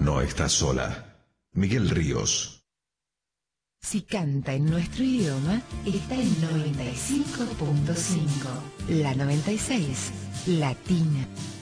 no estás sola. Miguel Ríos. Si canta en nuestro idioma, está en 95.5. La 96, Latina.